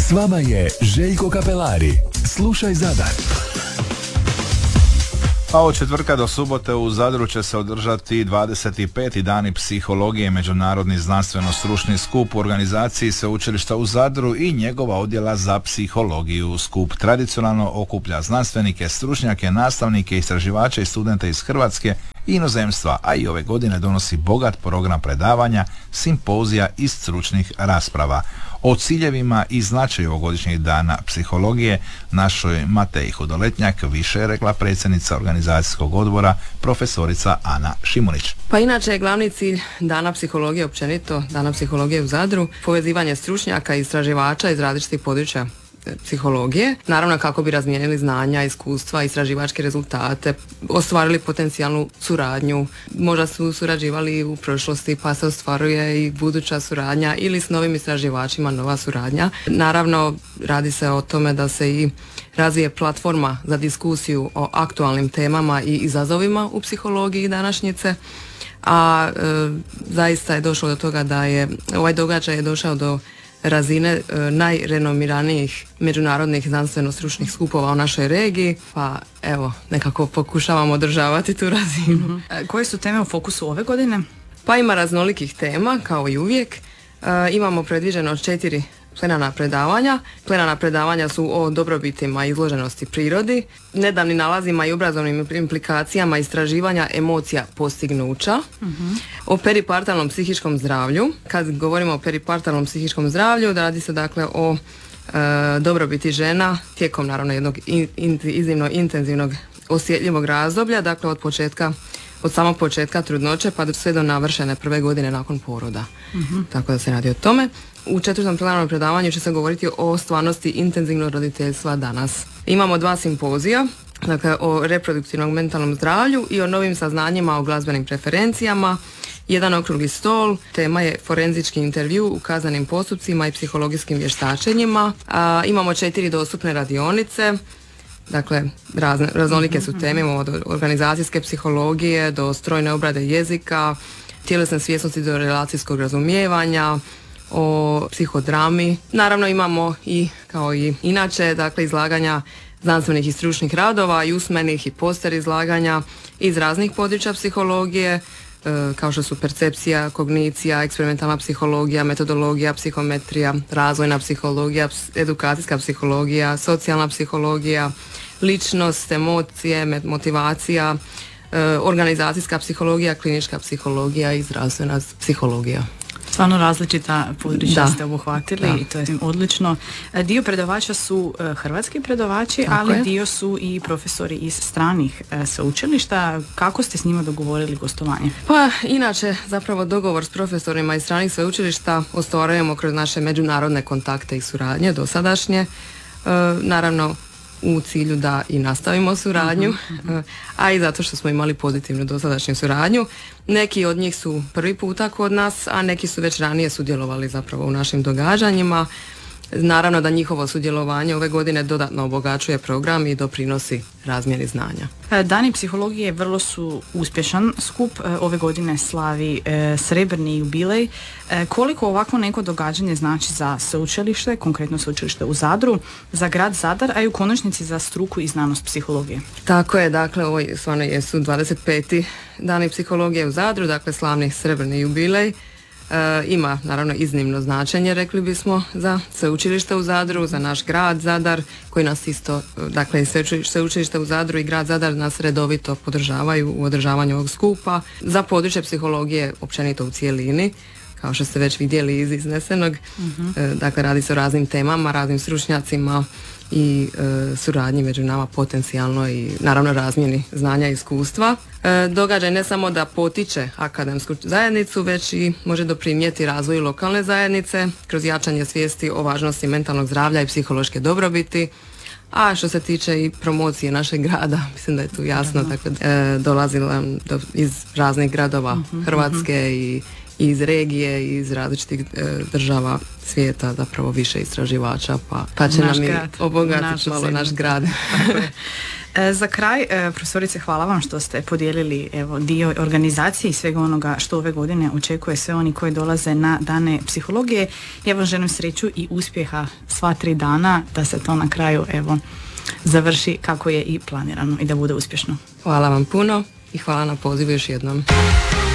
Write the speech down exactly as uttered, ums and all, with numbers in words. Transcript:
S vama je Željko Kapelari. Slušaj Zadar. A od četvrtka do subote u Zadru će se održati dvadeset peti dani psihologije, međunarodni znanstveno-stručni skup u organizaciji Sveučilišta u Zadru i njegova odjela za psihologiju. Skup tradicionalno okuplja znanstvenike, stručnjake, nastavnike, istraživače i studente iz Hrvatske i inozemstva, a i ove godine donosi bogat program predavanja, simpozija i stručnih rasprava. O ciljevima i značaju ovogodišnjih dana psihologije našoj Mateji Hudoletnjak više je rekla predsjednica organizacijskog odbora profesorica Ana Šimunić. Pa inače je glavni cilj dana psihologije općenito, dana psihologije u Zadru, povezivanje stručnjaka i istraživača iz različitih područja psihologije, naravno kako bi razmijenili znanja, iskustva, istraživačke rezultate, ostvarili potencijalnu suradnju, možda su surađivali u prošlosti pa se ostvaruje i buduća suradnja ili s novim istraživačima nova suradnja. Naravno radi se o tome da se i razvije platforma za diskusiju o aktualnim temama i izazovima u psihologiji današnjice, a e, zaista je došlo do toga da je ovaj događaj je došao do razine e, najrenomiranijih međunarodnih znanstveno-stručnih skupova u našoj regiji, pa evo, nekako pokušavamo održavati tu razinu. Mm-hmm. E, koje su teme u fokusu ove godine? Pa ima raznolikih tema, kao i uvijek. E, imamo predviđeno četiri plenarna predavanja. Plenarna predavanja su o dobrobitima i izloženosti prirodi, nedavnim nalazima i obrazovnim implikacijama istraživanja emocija postignuća, mm-hmm. o peripartalnom psihičkom zdravlju. Kad govorimo o peripartalnom psihičkom zdravlju, radi se dakle o e, dobrobiti žena tijekom naravno jednog in, in, iznimno intenzivnog osjetljivog razdoblja, dakle od početka od samog početka trudnoće pa sve do navršene prve godine nakon poroda. Mm-hmm. Tako da se radi o tome. U četvrtom plenarnom predavanju će se govoriti o stvarnosti intenzivnog roditeljstva danas. Imamo dva simpozija, dakle o reproduktivnom mentalnom zdravlju i o novim saznanjima o glazbenim preferencijama. Jedan okrugli stol, tema je forenzički intervju u kaznenim postupcima i psihologijskim vještačenjima. A, imamo četiri dostupne radionice. Dakle, razne, raznolike su teme, od organizacijske psihologije do strojne obrade jezika, tjelesne svjesnosti do relacijskog razumijevanja, o psihodrami. Naravno imamo i, kao i inače, dakle, izlaganja znanstvenih i stručnih radova i usmenih i poster izlaganja iz raznih područja psihologije, kao što su percepcija, kognicija, eksperimentalna psihologija, metodologija, psihometrija, razvojna psihologija, edukacijska psihologija, socijalna psihologija, ličnost, emocije, motivacija, organizacijska psihologija, klinička psihologija i zdravstvena psihologija. Stvarno različita područja da. ste obuhvatili da. i to je odlično. Dio predavača su hrvatski predavači, tako ali je. Dio su i profesori iz stranih sveučilišta. Kako ste s njima dogovorili gostovanje? Pa inače zapravo dogovor s profesorima iz stranih sveučilišta ostvarujemo kroz naše međunarodne kontakte i suradnje dosadašnje. E, naravno u cilju da i nastavimo suradnju, uh-huh. a i zato što smo imali pozitivnu dosadašnju suradnju. Neki od njih su prvi puta kod nas, a neki su već ranije sudjelovali zapravo u našim događanjima. Naravno da njihovo sudjelovanje ove godine dodatno obogaćuje program i doprinosi razmjeni znanja. Dani psihologije vrlo su uspješan skup, ove godine slavi e, srebrni jubilej. E, koliko ovako neko događanje znači za sveučilište, konkretno sveučilište u Zadru, za grad Zadar, a i u konačnici za struku i znanost psihologije? Tako je, dakle ovo stvarno jesu dvadeset peti Dani psihologije u Zadru, dakle slavni srebrni jubilej. E, ima naravno iznimno značenje, rekli bismo, za sveučilište u Zadru, za naš grad Zadar, koji nas isto, dakle sveučilište u Zadru i grad Zadar nas redovito podržavaju u održavanju ovog skupa. Za područje psihologije općenito u cijelini, kao što ste već vidjeli iz iznesenog, uh-huh. e, dakle radi se o raznim temama, raznim stručnjacima i e, suradnji među nama potencijalno i naravno razmjeni znanja i iskustva. E, događaj ne samo da potiče akademsku zajednicu, već i može doprinijeti razvoju lokalne zajednice kroz jačanje svijesti o važnosti mentalnog zdravlja i psihološke dobrobiti. A što se tiče i promocije našeg grada, mislim da je tu jasno, dakle, e, dolazila do, iz raznih gradova uh-huh, Hrvatske uh-huh. i iz regije i iz različitih e, država svijeta, zapravo više istraživača, pa, pa će naš nam i grad, obogatiti malo naš grad. E, za kraj, e, profesorice, hvala vam što ste podijelili evo, dio organizacije i svega onoga što ove godine očekuje sve oni koji dolaze na dane psihologije. Ja vam želim sreću i uspjeha sva tri dana, da se to na kraju evo završi kako je i planirano i da bude uspješno. Hvala vam puno i hvala na pozivu još jednom.